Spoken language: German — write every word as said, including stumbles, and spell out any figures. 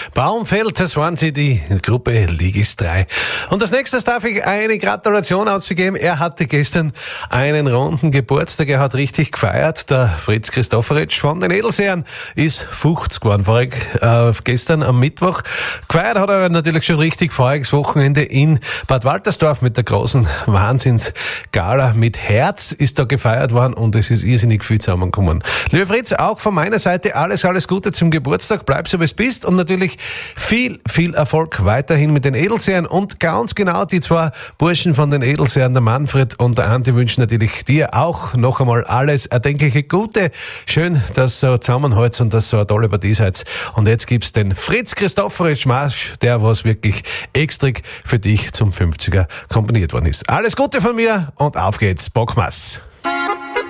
Baumfeld, das waren sie, die Gruppe Ligis drei. Und als nächstes darf ich eine Gratulation auszugeben. Er hatte gestern einen runden Geburtstag, er hat richtig gefeiert. Der Fritz Christofferitsch von den Edelsehern ist fünfzig geworden, vorig, äh, gestern am Mittwoch. Gefeiert hat er natürlich schon richtig voriges Wochenende in Bad Waltersdorf mit der großen Wahnsinnsgala. Mit Herz ist da gefeiert worden und es ist irrsinnig viel zusammengekommen. Lieber Fritz, auch von meiner Seite alles, alles Gute zum Geburtstag. Bleib so, wie es bist und natürlich viel, viel Erfolg weiterhin mit den Edelsehern und ganz genau die zwei Burschen von den Edelsehern, der Manfred und der Andi, wünschen natürlich dir auch noch einmal alles erdenkliche Gute. Schön, dass ihr zusammenhaltet und dass so eine tolle Partie seid. Und jetzt gibt's den Fritz Christofferitsch Marsch, der was wirklich extra für dich zum fünfziger komponiert worden ist. Alles Gute von mir und auf geht's, Bockmass.